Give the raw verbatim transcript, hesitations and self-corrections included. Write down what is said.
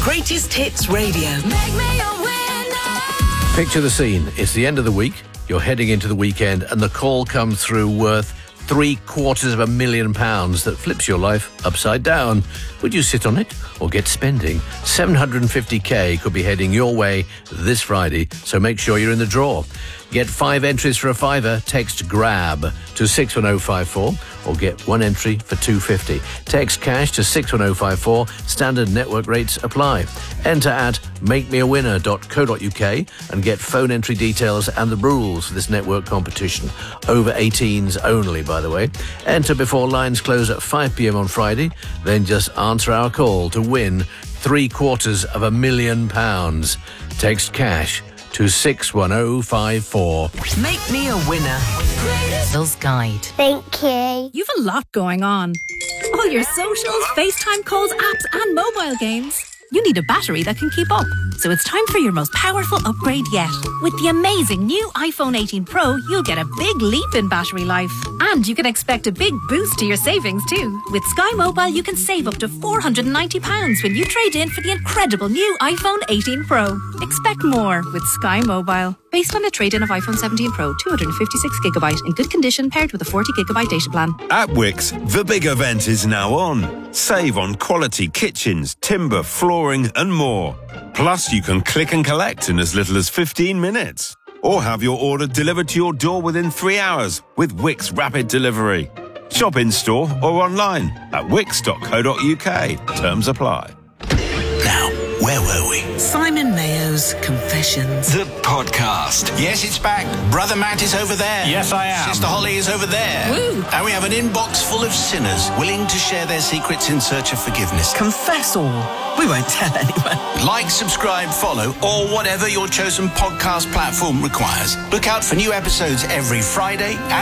Greatest Hits Radio. Make me a winner. Picture the scene. It's the end of the week. You're heading into the weekend and the call comes through worth three quarters of a million pounds that flips your life upside down. Would you sit on it or get spending? seven hundred fifty k could be heading your way this Friday, so make sure you're in the draw. Get five entries for a fiver. Text GRAB to six one oh five four or get one entry for two hundred fifty. Text cash to six one oh five four. Standard network rates apply. Enter at make me a winner dot co dot uk and get phone entry details and the rules for this network competition. Over eighteens only, by the way. Enter before lines close at five p m on Friday. Then just answer our call to win three quarters of a million pounds. Text cash to six one oh five four. Make me a winner. Bill's Guide. Thank you. You've a lot going on. All your socials, FaceTime calls, apps and mobile games. You need a battery that can keep up. So it's time for your most powerful upgrade yet. With the amazing new iPhone eighteen Pro, you'll get a big leap in battery life. And you can expect a big boost to your savings too. With Sky Mobile, you can save up to four hundred ninety pounds when you trade in for the incredible new iPhone eighteen Pro. Expect more with Sky Mobile. Based on a trade-in of iPhone seventeen Pro, two hundred fifty-six gigabyte in good condition paired with a forty gigabyte data plan. At Wickes, the big event is now on. Save on quality kitchens, timber, flooring and more. Plus, you can click and collect in as little as fifteen minutes. Or have your order delivered to your door within three hours with Wickes Rapid Delivery. Shop in-store or online at wickes dot co dot uk. Terms apply. Now, where were we? Simon Mayo's Confessions. The podcast. Yes, it's back. Brother Matt is over there. Yes, I am. Sister Holly is over there. Woo. And we have an inbox full of sinners willing to share their secrets in search of forgiveness. Confess all. We won't tell anyone. Like, subscribe, follow, or whatever your chosen podcast platform requires. Look out for new episodes every Friday